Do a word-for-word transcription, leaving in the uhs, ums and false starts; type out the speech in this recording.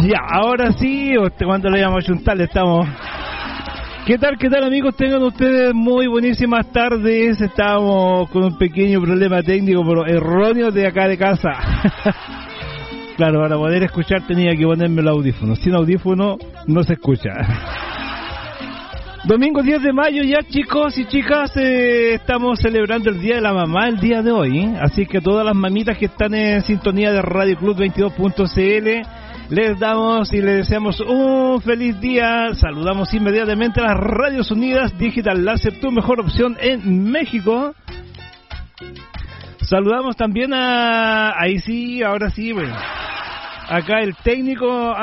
Ya, ahora sí, cuando le llamamos a juntar, estamos. ¿Qué tal, qué tal, amigos? Tengan ustedes muy buenísimas tardes. Estamos con un pequeño problema técnico, pero erróneo de acá de casa. Claro, para poder escuchar tenía que ponerme el audífono. Sin audífono no se escucha. Domingo diez de mayo ya, chicos y chicas, eh, estamos celebrando el Día de la Mamá el día de hoy, ¿eh? Así que todas las mamitas que están en sintonía de Radio Club veintidós punto c l, les damos y les deseamos un feliz día. Saludamos inmediatamente a las Radios Unidas Digital Láser, tu mejor opción en México. Saludamos también a... Ahí sí, ahora sí, bueno. Acá el técnico...